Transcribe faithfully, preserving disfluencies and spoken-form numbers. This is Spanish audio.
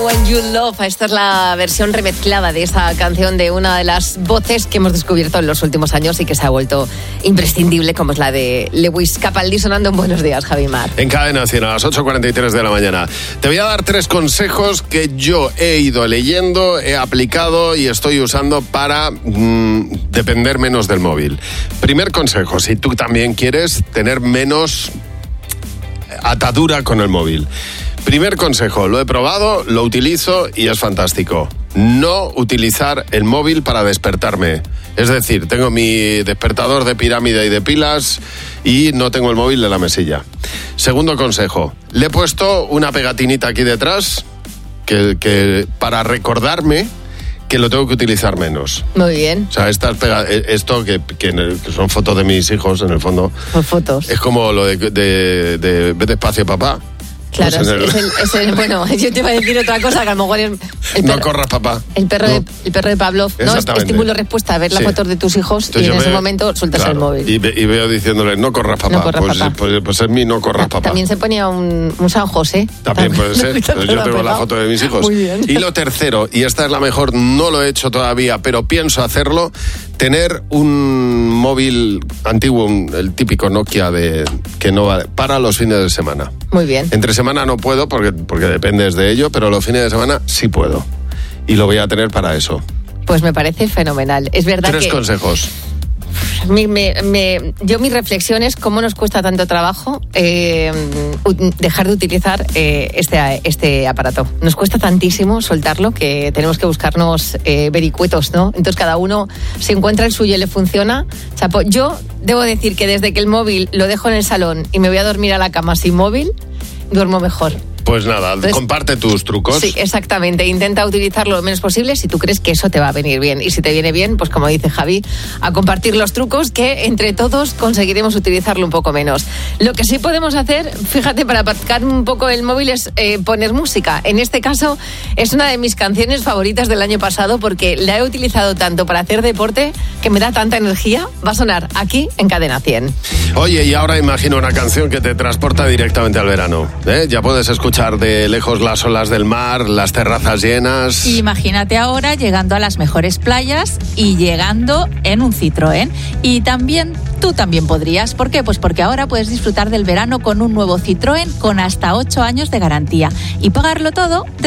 When You Love. Esta es la versión remezclada de esa canción de una de las voces que hemos descubierto en los últimos años y que se ha vuelto imprescindible, como es la de Lewis Capaldi, sonando en Buenos Días, Javi Mar. En Cadena cien, a las ocho cuarenta y tres de la mañana. Te voy a dar tres consejos que yo he ido leyendo, he aplicado y estoy usando para mmm, depender menos del móvil. Primer consejo, si tú también quieres tener menos atadura con el móvil. Primer consejo, lo he probado, lo utilizo y es fantástico. No utilizar el móvil para despertarme. Es decir, tengo mi despertador de pirámide y de pilas y no tengo el móvil en la mesilla. Segundo consejo, le he puesto una pegatinita aquí detrás que, que para recordarme que lo tengo que utilizar menos. Muy bien. O sea, estas pega- esto que, que, que son fotos de mis hijos, en el fondo. Por fotos. Es como lo de, de, de ve despacio, papá. Claro, Pues en el... es, el, es el, bueno, yo te iba a decir otra cosa que a lo mejor es el perro, no corras, papá. El perro, no. de, el perro de Pavlov, ¿no? Estímulo-respuesta, ver las sí. fotos de tus hijos. Entonces y en ese ve, momento sueltas claro, el móvil. Y, ve, y veo diciéndole, no corras, papá. No corras, pues, papá. Pues, pues es mi no corras, papá. También se ponía un, un San José. También puede ser. Yo tengo la foto de mis hijos. Muy bien. Y lo tercero, y esta es la mejor, no lo he hecho todavía, pero pienso hacerlo, tener un móvil antiguo, un, el típico Nokia de que no vale, para los fines de semana. Muy bien. Entre semana no puedo porque, porque dependes de ello, pero los fines de semana sí puedo. Y lo voy a tener para eso. Pues me parece fenomenal. Es verdad Tres que... Tres consejos. Me, me, me, yo mi reflexión es cómo nos cuesta tanto trabajo eh, dejar de utilizar eh, este, este aparato. Nos cuesta tantísimo soltarlo que tenemos que buscarnos eh, vericuetos, ¿no? Entonces cada uno se encuentra el suyo y le funciona. Chapo, yo debo decir que desde que el móvil lo dejo en el salón y me voy a dormir a la cama sin móvil, duermo mejor. Pues nada, Entonces, comparte tus trucos. Sí, exactamente. Intenta utilizarlo lo menos posible si tú crees que eso te va a venir bien. Y si te viene bien, pues como dice Javi, a compartir los trucos que entre todos conseguiremos utilizarlo un poco menos. Lo que sí podemos hacer, fíjate, para aparcar un poco el móvil es eh, poner música. En este caso es una de mis canciones favoritas del año pasado porque la he utilizado tanto para hacer deporte que me da tanta energía. Va a sonar aquí en Cadena cien. Oye, y ahora imagino una canción que te transporta directamente al verano. ¿eh? Ya puedes escuchar de lejos las olas del mar, las terrazas llenas. Imagínate ahora llegando a las mejores playas y llegando en un Citroën. Y también, tú también podrías. ¿Por qué? Pues porque ahora puedes disfrutar del verano con un nuevo Citroën con hasta ocho años de garantía y pagarlo todo de